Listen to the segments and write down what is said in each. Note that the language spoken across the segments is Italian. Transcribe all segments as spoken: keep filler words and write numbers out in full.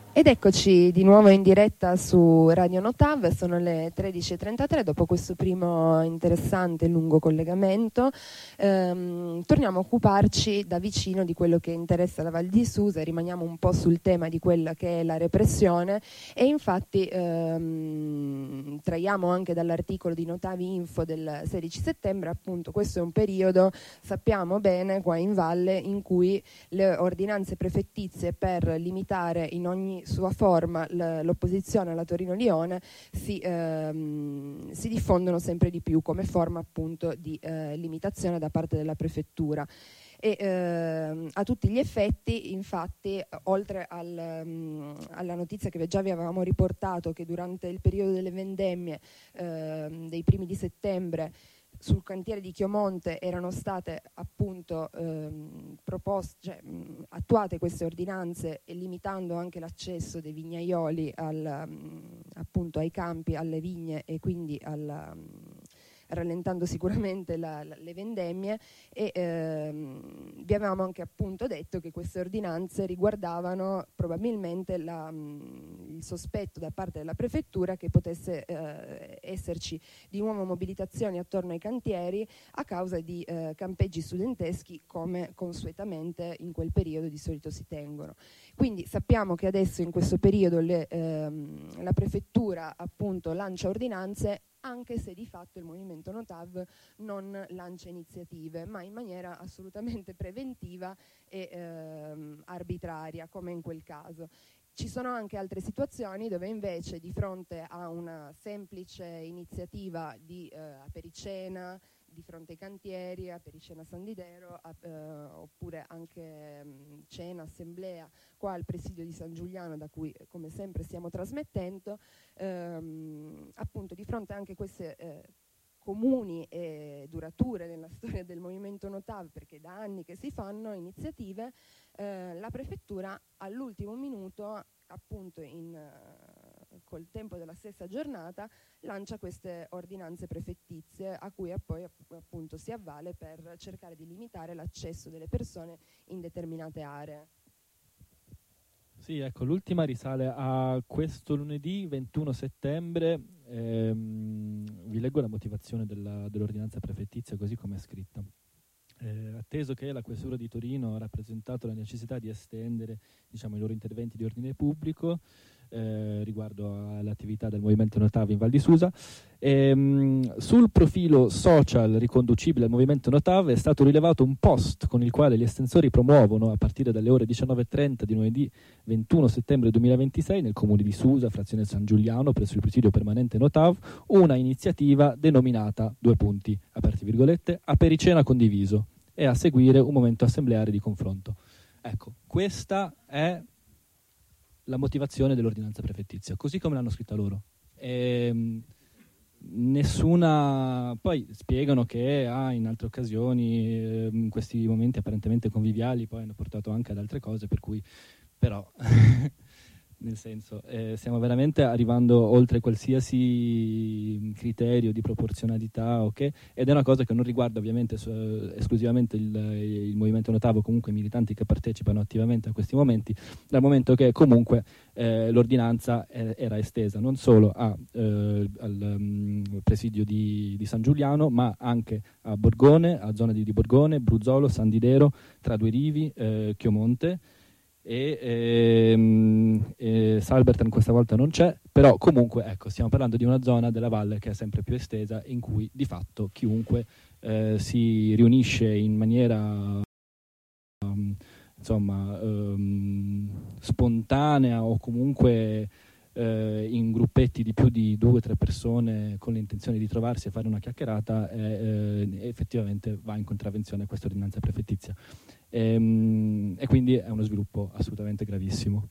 Ed eccoci di nuovo in diretta su Radio Notav, sono le tredici e trentatré, dopo questo primo interessante lungo collegamento ehm, torniamo a occuparci da vicino di quello che interessa la Val di Susa, rimaniamo un po' sul tema di quella che è la repressione e infatti ehm, traiamo anche dall'articolo di Notavi Info del sedici settembre, appunto questo è un periodo, sappiamo bene, qua in valle, in cui le ordinanze prefettizie per limitare in ogni sua forma l'opposizione alla Torino-Lione si, ehm, si diffondono sempre di più come forma appunto di eh, limitazione da parte della prefettura. E ehm, a tutti gli effetti, infatti, oltre al, um, alla notizia che già vi avevamo riportato che durante il periodo delle vendemmie ehm, dei primi di settembre sul cantiere di Chiomonte erano state appunto ehm, proposte, cioè, mh, attuate queste ordinanze e limitando anche l'accesso dei vignaioli al, mh, appunto ai campi, alle vigne e quindi al, mh, rallentando sicuramente la, la, le vendemmie e ehm, vi avevamo anche appunto detto che queste ordinanze riguardavano probabilmente la, mh, il sospetto da parte della prefettura che potesse eh, esserci di nuovo mobilitazioni attorno ai cantieri a causa di eh, campeggi studenteschi come consuetamente in quel periodo di solito si tengono. Quindi sappiamo che adesso in questo periodo le, ehm, la prefettura appunto lancia ordinanze anche se di fatto il movimento Notav non lancia iniziative, ma in maniera assolutamente preventiva e ehm, arbitraria, come in quel caso. Ci sono anche altre situazioni dove invece di fronte a una semplice iniziativa di eh, apericena, di fronte ai cantieri, apericena San Didero, a, eh, oppure anche mh, cena, assemblea qua al presidio di San Giuliano, da cui come sempre stiamo trasmettendo, ehm, appunto di fronte anche a queste eh, comuni e durature nella storia del movimento Notav, perché da anni che si fanno iniziative, eh, la prefettura all'ultimo minuto, appunto in, uh, col tempo della stessa giornata, lancia queste ordinanze prefettizie a cui poi appunto si avvale per cercare di limitare l'accesso delle persone in determinate aree. Sì, ecco, l'ultima risale a questo lunedì ventuno settembre. Ehm, vi leggo la motivazione della, dell'ordinanza prefettizia così come è scritta. Eh, atteso che la Questura di Torino ha rappresentato la necessità di estendere, diciamo, i loro interventi di ordine pubblico eh, riguardo all'attività del movimento Notav in Val di Susa, ehm, sul profilo social riconducibile al movimento Notav è stato rilevato un post con il quale gli estensori promuovono a partire dalle ore diciannove e trenta di lunedì ventuno settembre duemilaventisei nel comune di Susa, frazione San Giuliano, presso il presidio permanente Notav, una iniziativa denominata, due punti, aperti virgolette, apericena condiviso, e a seguire un momento assembleare di confronto. Ecco, questa è la motivazione dell'ordinanza prefettizia, così come l'hanno scritta loro. E, nessuna, poi spiegano che ah, in altre occasioni eh, in questi momenti apparentemente conviviali poi hanno portato anche ad altre cose, per cui però nel senso eh, stiamo veramente arrivando oltre qualsiasi criterio di proporzionalità, okay? Ed è una cosa che non riguarda ovviamente su, esclusivamente il, il movimento Notav o comunque i militanti che partecipano attivamente a questi momenti, dal momento che comunque eh, l'ordinanza eh, era estesa non solo a, eh, al um, presidio di, di San Giuliano, ma anche a Borgone, a zona di, di Borgone, Bruzzolo, San Didero, Tra Due Rivi, eh, Chiomonte, e ehm, eh, Salbertan questa volta non c'è, però comunque ecco, stiamo parlando di una zona della valle che è sempre più estesa, in cui di fatto chiunque eh, si riunisce in maniera um, insomma um, spontanea o comunque eh, in gruppetti di più di due o tre persone con l'intenzione di trovarsi e fare una chiacchierata eh, eh, effettivamente va in contravvenzione a questa ordinanza prefettizia. E, e quindi è uno sviluppo assolutamente gravissimo.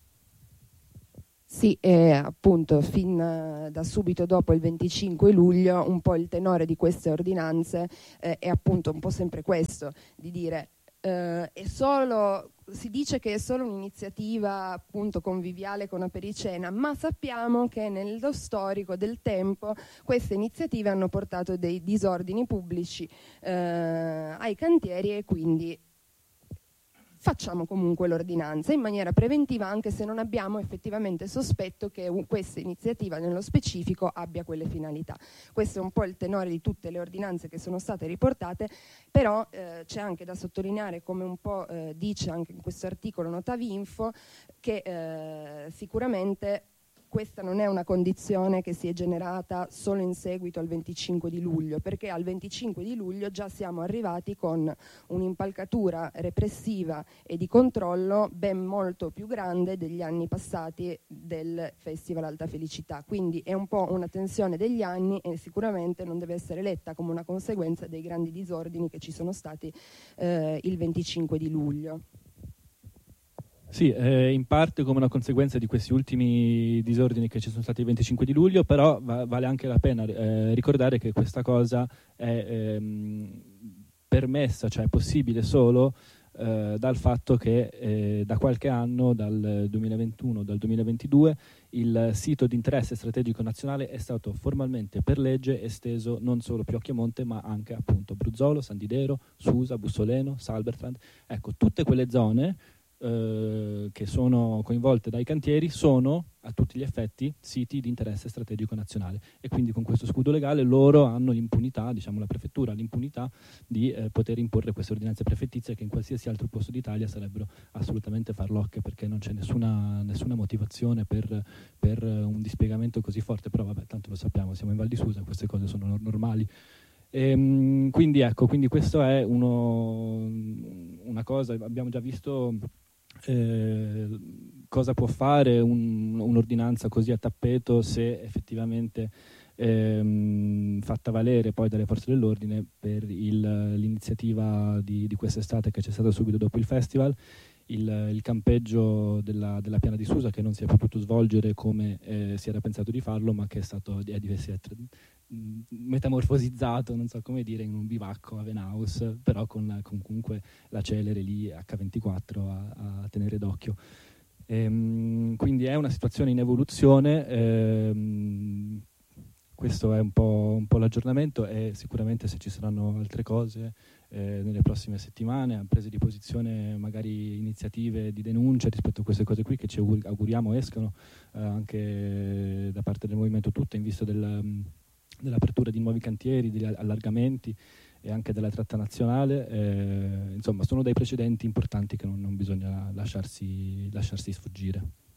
Sì, e appunto fin da subito dopo il venticinque luglio un po' il tenore di queste ordinanze eh, è appunto un po' sempre questo, di dire eh, è solo, si dice che è solo un'iniziativa appunto conviviale con apericena, ma sappiamo che nello storico del tempo queste iniziative hanno portato dei disordini pubblici eh, ai cantieri e quindi facciamo comunque l'ordinanza in maniera preventiva, anche se non abbiamo effettivamente sospetto che questa iniziativa nello specifico abbia quelle finalità. Questo è un po' il tenore di tutte le ordinanze che sono state riportate, però eh, c'è anche da sottolineare, come un po' eh, dice anche in questo articolo Notavinfo, che eh, sicuramente questa non è una condizione che si è generata solo in seguito al venticinque di luglio, perché al venticinque di luglio già siamo arrivati con un'impalcatura repressiva e di controllo ben molto più grande degli anni passati del Festival Alta Felicità. Quindi è un po' una tensione degli anni e sicuramente non deve essere letta come una conseguenza dei grandi disordini che ci sono stati eh, il venticinque di luglio. Sì, eh, in parte come una conseguenza di questi ultimi disordini che ci sono stati il venticinque di luglio, però va, vale anche la pena eh, ricordare che questa cosa è ehm, permessa, cioè è possibile solo eh, dal fatto che eh, da qualche anno, dal duemilaventuno, dal duemilaventidue, il sito di interesse strategico nazionale è stato formalmente per legge esteso non solo più a Chiamonte, ma anche appunto Bruzzolo, San Didero, Susa, Bussoleno, Salbertrand. Ecco, tutte quelle zone Eh, che sono coinvolte dai cantieri sono a tutti gli effetti siti di interesse strategico nazionale, e quindi con questo scudo legale loro hanno l'impunità, diciamo la prefettura ha l'impunità di eh, poter imporre queste ordinanze prefettizie che in qualsiasi altro posto d'Italia sarebbero assolutamente farlocche, perché non c'è nessuna, nessuna motivazione per, per un dispiegamento così forte. Però vabbè, tanto lo sappiamo, siamo in Val di Susa, queste cose sono normali. E, quindi ecco, quindi questo è uno, una cosa, abbiamo già visto Eh, cosa può fare un, un'ordinanza così a tappeto se effettivamente ehm, fatta valere poi dalle forze dell'ordine per il, l'iniziativa di, di quest'estate che c'è stata subito dopo il festival, il, il campeggio della, della Piana di Susa, che non si è potuto svolgere come eh, si era pensato di farlo, ma che è stato è di essere metamorfosizzato, non so come dire, in un bivacco a Venhaus, però con, con comunque la Celere lì acca ventiquattro a, a tenere d'occhio. Ehm, quindi è una situazione in evoluzione. Ehm, questo è un po', un po' l'aggiornamento, e sicuramente se ci saranno altre cose eh, nelle prossime settimane, prese di posizione, magari iniziative di denuncia rispetto a queste cose qui che ci auguriamo escano eh, anche da parte del movimento tutto, in vista del dell'apertura di nuovi cantieri, degli allargamenti e anche della tratta nazionale. Eh, insomma, sono dei precedenti importanti che non, non bisogna lasciarsi, lasciarsi sfuggire.